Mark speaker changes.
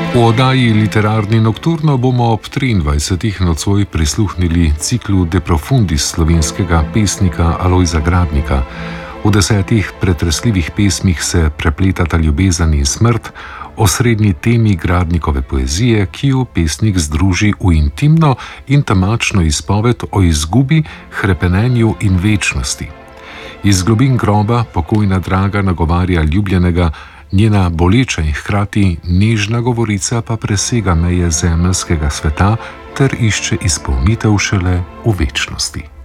Speaker 1: V oddaji Literarni nokturno bomo ob 23. nocoj prisluhnili ciklu De profundis slovenskega pesnika Alojza Gradnika. V 10 pretresljivih pesmih se prepletata ljubezen in smrt, osrednji temi Gradnikove poezije, ki jo pesnik združi v intimno in temačno izpoved o izgubi, hrepenenju in večnosti. Iz globin groba pokojna draga nagovarja ljubljenega, njena boleča in hkrati nežna govorica pa presega meje zemeljskega sveta ter išče izpolnitev šele v večnosti.